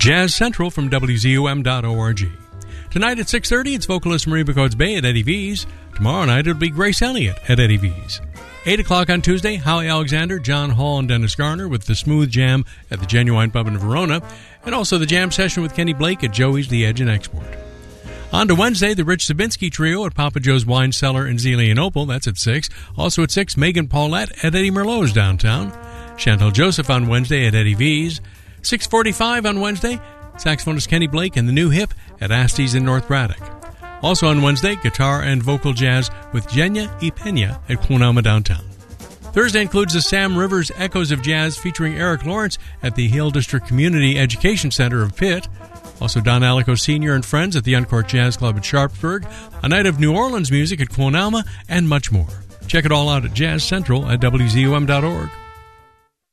Jazz Central from WZUM.org. Tonight at 6:30, it's vocalist Marie Bacodes Bay at Eddie V's. Tomorrow night, it'll be Grace Elliott at Eddie V's. 8 o'clock on Tuesday, Howie Alexander, John Hall, and Dennis Garner with the Smooth Jam at the Genuine Pub in Verona, and also the Jam Session with Kenny Blake at Joey's The Edge and Export. On to Wednesday, the Rich Zabinski Trio at Papa Joe's Wine Cellar in Zealand and Opal. That's at 6. Also at 6, Megan Paulette at Eddie Merlot's downtown. Chantal Joseph on Wednesday at Eddie V's. 6:45 on Wednesday, saxophonist Kenny Blake and the New Hip at Asty's in North Braddock. Also on Wednesday, guitar and vocal jazz with Jenya y Pena at Quonama downtown. Thursday includes the Sam Rivers Echoes of Jazz featuring Eric Lawrence at the Hill District Community Education Center of Pitt. Also Don Alico Sr. and friends at the Uncourt Jazz Club at Sharpsburg, a night of New Orleans music at Quonama, and much more. Check it all out at Jazz Central at WZUM.org.